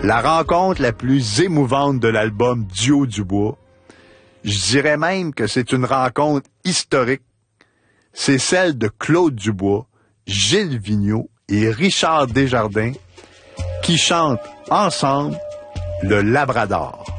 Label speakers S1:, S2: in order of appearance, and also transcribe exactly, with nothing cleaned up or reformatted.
S1: La rencontre la plus émouvante de l'album Duo du Bois, je dirais même que c'est une rencontre historique, c'est celle de Claude Dubois, Gilles Vigneault et Richard Desjardins qui chantent ensemble le Labrador.